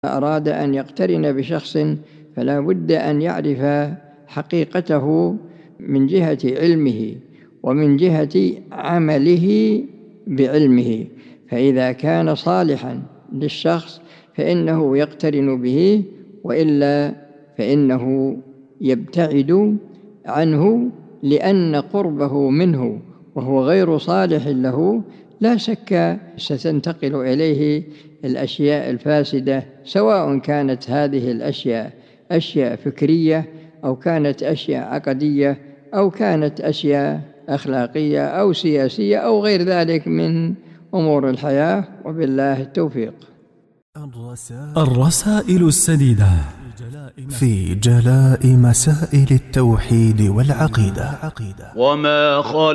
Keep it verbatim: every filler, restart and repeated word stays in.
أراد أن يقترن بشخص فلا بد أن يعرف حقيقته من جهة علمه ومن جهة عمله بعلمه، فإذا كان صالحا للشخص فإنه يقترن به، وإلا فإنه يبتعد عنه، لأن قربه منه وهو غير صالح له لا شك ستنتقل إليه الأشياء الفاسدة، سواء كانت هذه الأشياء أشياء فكرية أو كانت أشياء عقدية أو كانت أشياء أخلاقية أو سياسية أو غير ذلك من أمور الحياة، وبالله التوفيق. الرسائل السديدة في جلاء مسائل التوحيد والعقيدة. وما